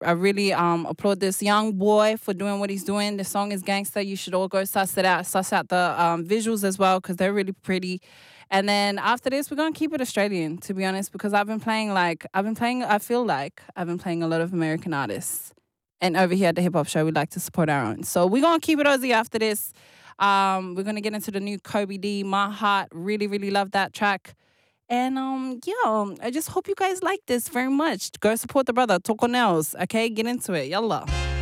I really applaud this young boy for doing what he's doing. The song is gangster. You should all go suss it out. Suss out the visuals as well because they're really pretty. And then after this, we're gonna keep it Australian, to be honest, because I feel like I've been playing a lot of American artists. And over here at the Hip Hop Show, we like to support our own. So we're gonna keep it Aussie after this. We're gonna get into the new Kobe D, My Heart. Really, really love that track. And I just hope you guys like this very much. Go support the brother, Toko Nails. Okay, get into it. Yalla.